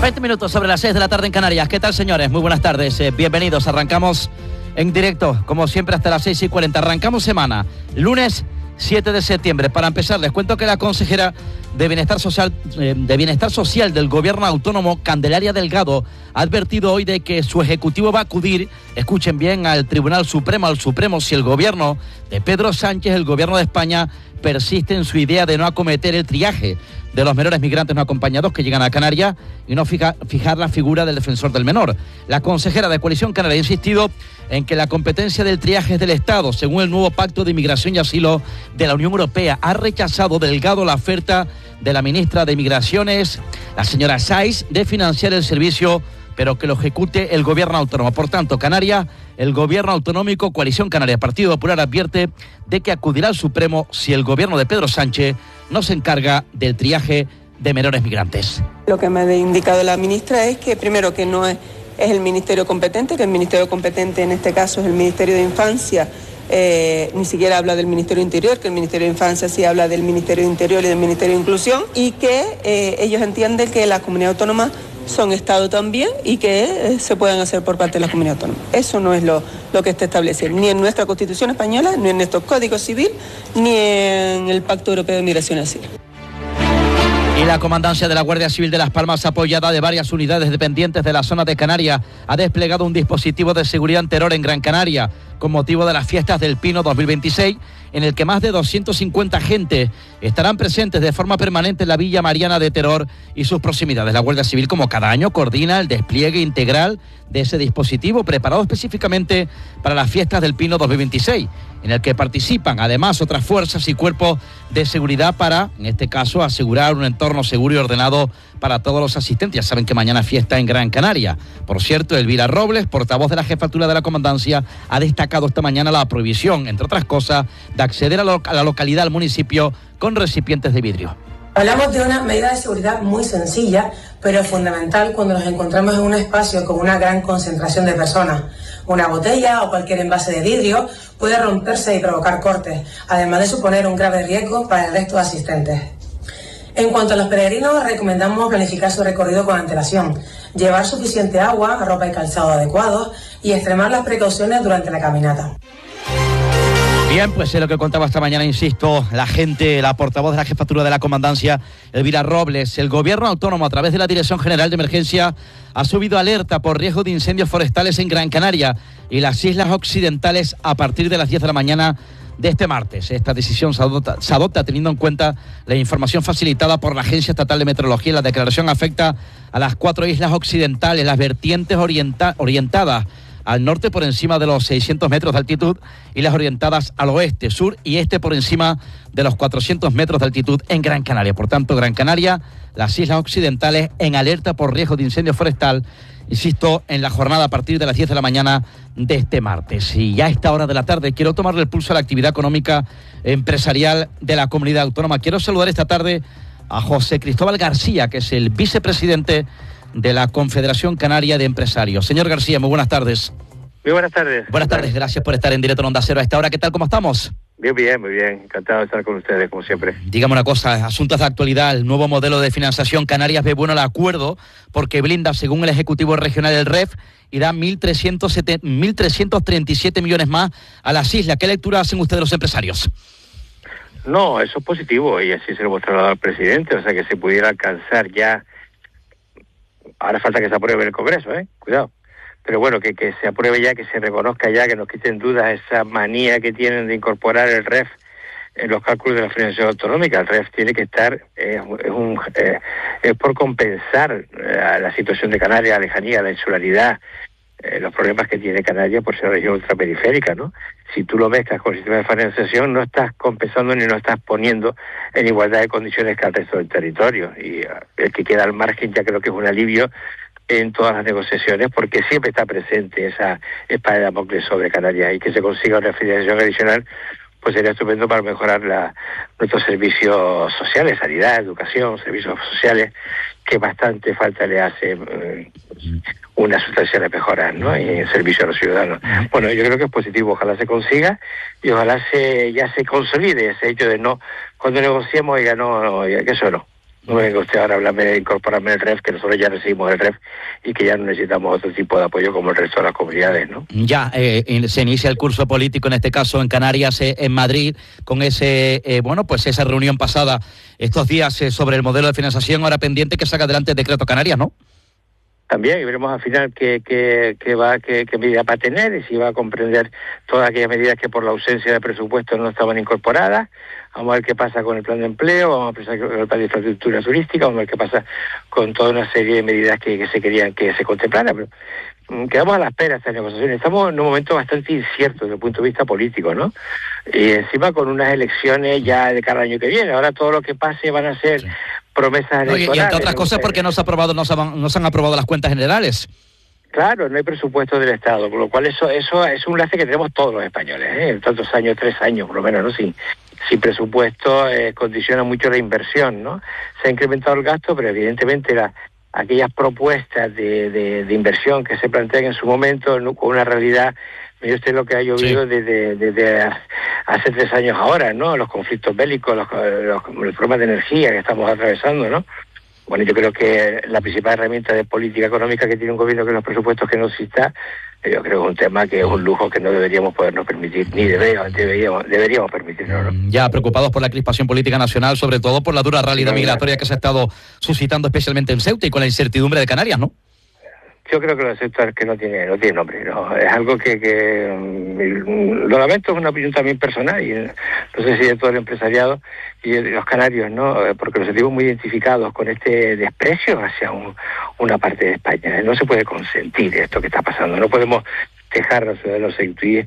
20 minutos sobre las 6 de la tarde en Canarias. ¿Qué tal, señores? Muy buenas tardes. Bienvenidos. Arrancamos en directo, como siempre, hasta las 6:40. Arrancamos semana, lunes 7 de septiembre. Para empezar, les cuento que la consejera de Bienestar Social del Gobierno Autónomo, Candelaria Delgado, ha advertido hoy de que su ejecutivo va a acudir, escuchen bien, al Tribunal Supremo, si el gobierno de Pedro Sánchez, el gobierno de España, persiste en su idea de no acometer el triaje de los menores migrantes no acompañados que llegan a Canarias y no fijar la figura del defensor del menor. La consejera de Coalición Canaria ha insistido en que la competencia del triaje es del Estado, según el nuevo Pacto de Inmigración y Asilo de la Unión Europea. Ha rechazado Delgado la oferta de la ministra de Migraciones, la señora Sáiz, de financiar el servicio, pero que lo ejecute el gobierno autónomo. Por tanto, Canarias, el gobierno autonómico, Coalición Canaria, Partido Popular, advierte de que acudirá al Supremo si el gobierno de Pedro Sánchez no se encarga del triaje de menores migrantes. Lo que me ha indicado la ministra es que, primero, que no es el ministerio competente, que el ministerio competente en este caso es el Ministerio de Infancia. Ni siquiera habla del Ministerio de Interior, que el Ministerio de Infancia sí habla del Ministerio de Interior y del Ministerio de Inclusión, y que ellos entienden que las comunidades autónomas son Estado también y que se pueden hacer por parte de las comunidades autónomas. Eso no es lo que está establecido, ni en nuestra Constitución española, ni en nuestro Código Civil, ni en el Pacto Europeo de Migración y Asilo. Y la Comandancia de la Guardia Civil de Las Palmas, apoyada de varias unidades dependientes de la zona de Canarias, ha desplegado un dispositivo de seguridad en Terror en Gran Canaria, con motivo de las fiestas del Pino 2026, en el que más de 250 agentes estarán presentes de forma permanente en la Villa Mariana de Terror y sus proximidades. La Guardia Civil, como cada año, coordina el despliegue integral de ese dispositivo preparado específicamente para las fiestas del Pino 2026, en el que participan además otras fuerzas y cuerpos de seguridad para, en este caso, asegurar un entorno seguro y ordenado para todos los asistentes. Ya saben que mañana fiesta en Gran Canaria. Por cierto, Elvira Robles, portavoz de la jefatura de la Comandancia, ha destacado esta mañana la prohibición, entre otras cosas, de acceder a la localidad, al municipio, con recipientes de vidrio. Hablamos de una medida de seguridad muy sencilla, pero fundamental cuando nos encontramos en un espacio con una gran concentración de personas. Una botella o cualquier envase de vidrio puede romperse y provocar cortes, además de suponer un grave riesgo para el resto de asistentes. En cuanto a los peregrinos, recomendamos planificar su recorrido con antelación, llevar suficiente agua, ropa y calzado adecuados y extremar las precauciones durante la caminata. Bien, pues es lo que contaba esta mañana, insisto, la portavoz de la jefatura de la Comandancia, Elvira Robles. El gobierno autónomo, a través de la Dirección General de Emergencia, ha subido alerta por riesgo de incendios forestales en Gran Canaria y las Islas Occidentales a partir de las 10 de la mañana de este martes. Esta decisión se adopta teniendo en cuenta la información facilitada por la Agencia Estatal de Meteorología. La declaración afecta a las 4 islas occidentales, las vertientes orientadas al norte por encima de los 600 metros de altitud y las orientadas al oeste, sur y este por encima de los 400 metros de altitud en Gran Canaria. Por tanto, Gran Canaria, las islas occidentales en alerta por riesgo de incendio forestal, insisto, en la jornada a partir de las 10 de la mañana de este martes. Y ya a esta hora de la tarde quiero tomarle el pulso a la actividad económica empresarial de la comunidad autónoma. Quiero saludar esta tarde a José Cristóbal García, que es el vicepresidente de la Confederación Canaria de Empresarios. Señor García, muy buenas tardes. Muy buenas tardes. Buenas tardes, gracias por estar en directo en Onda Cero a esta hora. ¿Qué tal, cómo estamos? Bien, muy bien. Encantado de estar con ustedes, como siempre. Dígame una cosa, asuntos de actualidad. El nuevo modelo de financiación Canarias ve bueno el acuerdo porque blinda, según el Ejecutivo Regional del REF, irá 1.337 millones más a las islas. ¿Qué lectura hacen ustedes los empresarios? No, eso es positivo y así se lo hemos trasladado al presidente, o sea que se pudiera alcanzar ya. Ahora falta que se apruebe en el Congreso, cuidado. Pero bueno, que se apruebe ya, que se reconozca ya, que nos quiten dudas esa manía que tienen de incorporar el REF en los cálculos de la financiación autonómica. El REF tiene que estar, es por compensar la situación de Canarias, la lejanía, la insularidad, los problemas que tiene Canarias por ser región ultraperiférica, ¿no? Si tú lo mezclas con el sistema de financiación, no estás compensando ni no estás poniendo en igualdad de condiciones que al resto del territorio. Y el que queda al margen ya creo que es un alivio en todas las negociaciones, porque siempre está presente esa espada de Damocles sobre Canarias, y que se consiga una financiación adicional pues sería estupendo para mejorar nuestros servicios sociales, sanidad, educación, servicios sociales, que bastante falta le hace una sustancial mejora, ¿no? Y en servicio a los ciudadanos. Bueno, yo creo que es positivo, ojalá se consiga y ojalá ya se consolide ese hecho de no, cuando negociemos, diga no, que eso no. No me venga usted ahora a hablarme de incorporarme al REF, que nosotros ya recibimos el REF y que ya no necesitamos otro tipo de apoyo como el resto de las comunidades, ¿no? Ya se inicia el curso político, en este caso en Canarias, en Madrid, con ese pues esa reunión pasada estos días sobre el modelo de financiación, ahora pendiente que saca adelante el decreto Canarias, ¿no? También, y veremos al final qué medida va a tener y si va a comprender todas aquellas medidas que por la ausencia de presupuesto no estaban incorporadas. Vamos a ver qué pasa con el plan de empleo, vamos a pensar con el plan de infraestructura turística, vamos a ver qué pasa con toda una serie de medidas que se querían que se contemplaran. Pero quedamos a la espera de estas negociaciones. Estamos en un momento bastante incierto desde el punto de vista político, ¿no? Y encima con unas elecciones ya de cada año que viene. Ahora todo lo que pase van a ser promesas electorales. Y entre otras cosas porque no se han aprobado las cuentas generales. Claro, no hay presupuesto del Estado, por lo cual eso es un lastre que tenemos todos los españoles, en tantos años, 3 años por lo menos, ¿no? Sin presupuesto condiciona mucho la inversión, ¿no? Se ha incrementado el gasto, pero evidentemente aquellas propuestas de inversión que se plantean en su momento, ¿no? Con una realidad, mire usted lo que ha llovido desde hace 3 años ahora, ¿no? Los conflictos bélicos, los problemas de energía que estamos atravesando, ¿no? Bueno, yo creo que la principal herramienta de política económica que tiene un gobierno, que los presupuestos que no exista, yo creo que es un tema que es un lujo que no deberíamos podernos permitir, ni deberíamos permitirlo, ¿no? Ya preocupados por la crispación política nacional, sobre todo por la dura realidad migratoria que se ha estado suscitando especialmente en Ceuta y con la incertidumbre de Canarias, ¿no? Yo creo que lo acepto es que no tiene nombre, ¿no? Es algo que lo lamento, es una opinión también personal y no sé si de todo el empresariado y de los canarios, ¿no? Porque nos sentimos muy identificados con este desprecio hacia una parte de España. No se puede consentir esto que está pasando, no podemos dejar a los ciudadanos sentir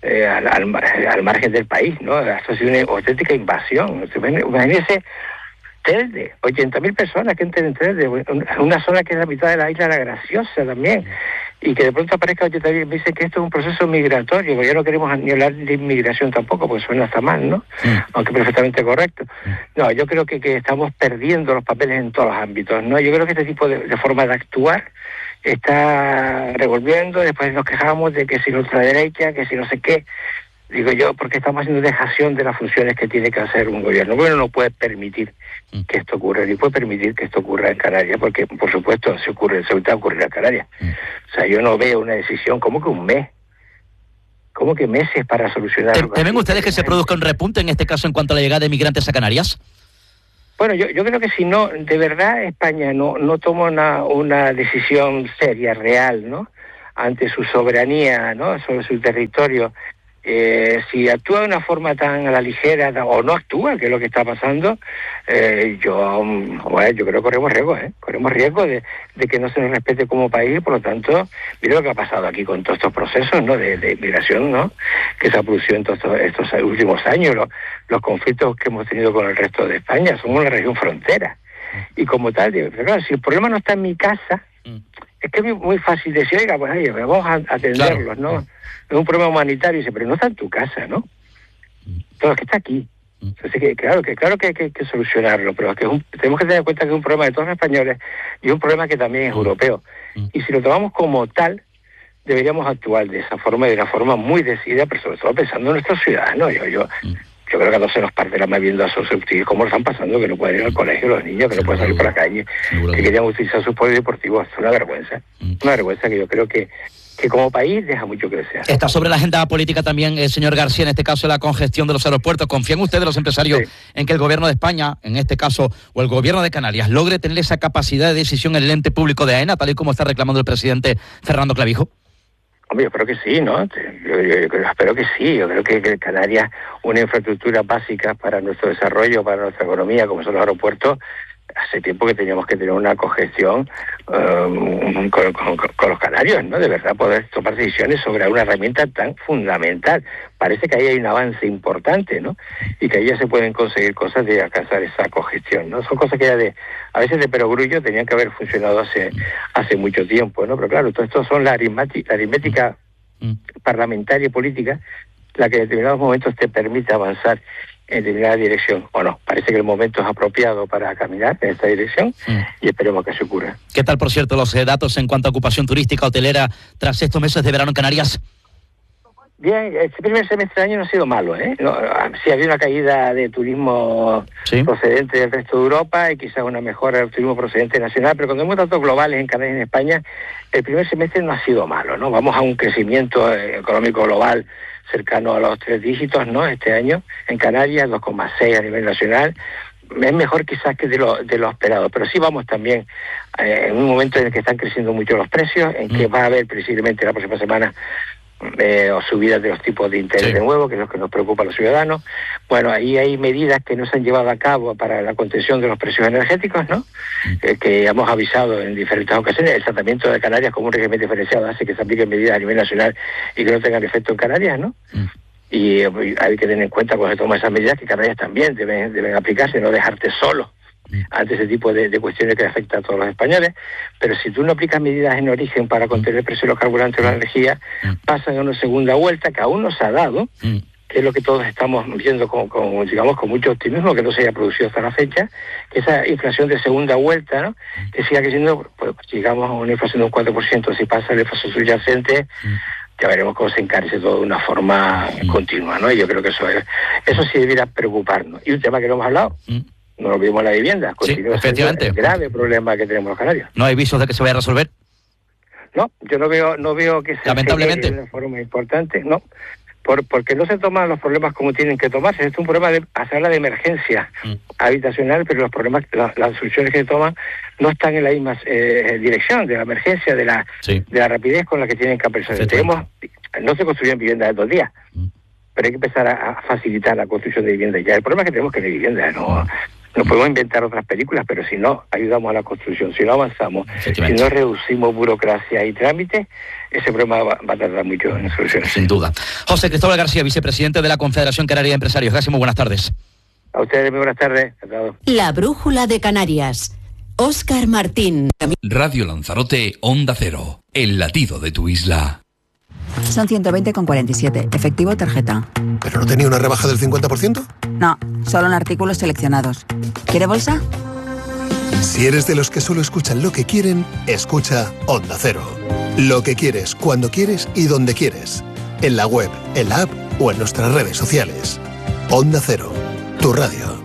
al margen del país, ¿no? Esto ha sido una auténtica invasión. Imagínense Telde, 80.000 personas que entran en Telde, una zona que es la mitad de la isla La Graciosa también, y que de pronto aparezca 80.000, me dice que esto es un proceso migratorio, porque ya no queremos ni hablar de inmigración tampoco, porque suena hasta mal, ¿no? Aunque perfectamente correcto. No, yo creo que estamos perdiendo los papeles en todos los ámbitos, ¿no? Yo creo que este tipo de forma de actuar está revolviendo, después nos quejamos de que si la ultraderecha, que si no sé qué. Digo yo, porque estamos haciendo dejación de las funciones que tiene que hacer un gobierno. Bueno, no puede permitir que esto ocurra, ni puede permitir que esto ocurra en Canarias, porque, por supuesto, si ocurre en Ceuta, ocurrirá en Canarias. O sea, yo no veo una decisión, ¿cómo que un mes? ¿Cómo que meses para solucionar? ¿Temen ustedes que se produzca un repunte, en este caso, en cuanto a la llegada de migrantes a Canarias? Bueno, yo creo que si no, de verdad, España no toma una decisión seria, real, ¿no? Ante su soberanía, ¿no? Sobre su territorio. Si actúa de una forma tan a la ligera o no actúa, que es lo que está pasando, yo creo que corremos riesgo de que no se nos respete como país. Por lo tanto, mira lo que ha pasado aquí con todos estos procesos, ¿no? de inmigración, ¿no? Que se ha producido en todos estos últimos años, los conflictos que hemos tenido con el resto de España. Somos una región frontera y como tal, pero claro, si el problema no está en mi casa, es que es muy fácil decir, oiga, pues oye, vamos a atenderlos, ¿no? Es un problema humanitario, pero no está en tu casa, ¿no? Todo es que está aquí. Así que claro que hay que solucionarlo, pero es que tenemos que tener en cuenta que es un problema de todos los españoles y un problema que también es europeo. Y si lo tomamos como tal, deberíamos actuar de esa forma y de una forma muy decidida, pero sobre todo pensando en nuestros ciudadanos. Yo creo que no se nos parte la más viendo a sus cómo lo están pasando, que no pueden ir al colegio los niños, que no pueden salir por la calle, que querían utilizar sus poderes deportivos. Es una vergüenza. Una vergüenza que yo creo que como país deja mucho que desear. Está sobre la agenda política también, señor García, en este caso la congestión de los aeropuertos. ¿Confían ustedes, los empresarios, en que el gobierno de España, en este caso, o el gobierno de Canarias, logre tener esa capacidad de decisión en el ente público de AENA, tal y como está reclamando el presidente Fernando Clavijo? Hombre, yo creo que sí, ¿no? Yo espero que sí. Yo creo que Canarias, una infraestructura básica para nuestro desarrollo, para nuestra economía, como son los aeropuertos, hace tiempo que teníamos que tener una cogestión con los canarios, ¿no? De verdad poder tomar decisiones sobre una herramienta tan fundamental. Parece que ahí hay un avance importante, ¿no? Y que ahí ya se pueden conseguir cosas de alcanzar esa cogestión, ¿no? Son cosas que ya a veces de perogrullo tenían que haber funcionado hace mucho tiempo, ¿no? Pero claro, todo esto son la aritmética parlamentaria y política, la que en determinados momentos te permite avanzar en determinada dirección, o no. Parece que el momento es apropiado para caminar en esta dirección y esperemos que se ocurra. ¿Qué tal, por cierto, los datos en cuanto a ocupación turística hotelera tras estos meses de verano en Canarias? Bien, este primer semestre del año no ha sido malo, ¿eh? No, sí había una caída de turismo procedente del resto de Europa y quizás una mejora del turismo procedente nacional, pero cuando vemos datos globales en Canarias y en España, el primer semestre no ha sido malo, ¿no? Vamos a un crecimiento económico global cercano a los 3 dígitos, ¿no? Este año en Canarias, 2,6 a nivel nacional. Es mejor quizás que de lo esperado, pero sí vamos también en un momento en el que están creciendo mucho los precios, en que va a haber precisamente la próxima semana o subidas de los tipos de interés de nuevo, que es lo que nos preocupa a los ciudadanos. Bueno, ahí hay medidas que no se han llevado a cabo para la contención de los precios energéticos, ¿no? Que hemos avisado en diferentes ocasiones. El tratamiento de Canarias como un régimen diferenciado hace que se apliquen medidas a nivel nacional y que no tengan efecto en Canarias, ¿no? Y hay que tener en cuenta cuando se toman esas medidas que Canarias también deben aplicarse, no dejarte solo ante ese tipo de cuestiones que afectan a todos los españoles. Pero si tú no aplicas medidas en origen para contener el precio de los carburantes o la energía, pasan a una segunda vuelta que aún no se ha dado, que es lo que todos estamos viendo con mucho optimismo, que no se haya producido hasta la fecha, que esa inflación de segunda vuelta, ¿no? Que siga creciendo, pues llegamos a una inflación de un 4%, si pasa la inflación subyacente, ya veremos cómo se encarece todo de una forma continua, ¿no? Y yo creo que eso sí debiera preocuparnos. Y un tema que no hemos hablado, no lo vimos en la vivienda, continúa siendo el grave problema que tenemos los canarios. ¿No hay visos de que se vaya a resolver? No, yo no veo que se lamentablemente de una forma importante, no, porque no se toman los problemas como tienen que tomarse. Es un problema se habla de emergencia habitacional, pero los problemas, las soluciones que se toman no están en la misma dirección de la emergencia, de la rapidez con la que tienen que apreciarse. No se construyen viviendas en 2 días, pero hay que empezar a facilitar la construcción de viviendas ya. El problema es que tenemos que tener viviendas, no podemos inventar otras películas, pero si no ayudamos a la construcción, si no avanzamos, si no reducimos burocracia y trámites, ese problema va a tardar mucho en soluciones. Sin duda. José Cristóbal García, vicepresidente de la Confederación Canaria de Empresarios. Gracias, muy buenas tardes. A ustedes muy buenas tardes. La Brújula de Canarias. Óscar Martín. Radio Lanzarote, Onda Cero, el latido de tu isla. Son 120,47. Efectivo tarjeta. ¿Pero no tenía una rebaja del 50%? No, solo en artículos seleccionados. ¿Quiere bolsa? Si eres de los que solo escuchan lo que quieren, escucha Onda Cero. Lo que quieres, cuando quieres y donde quieres. En la web, en la app o en nuestras redes sociales. Onda Cero, tu radio.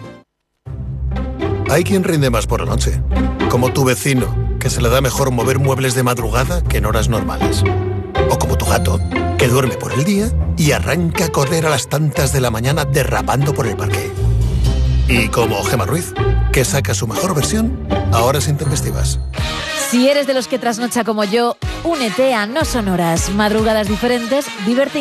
Hay quien rinde más por la noche. Como tu vecino, que se le da mejor mover muebles de madrugada que en horas normales. O como tu gato, que duerme por el día y arranca a correr a las tantas de la mañana derrapando por el parque. Y como Gemma Ruiz, que saca su mejor versión a horas intempestivas. Si eres de los que trasnocha como yo, únete a No Son Horas, madrugadas diferentes, divertidas.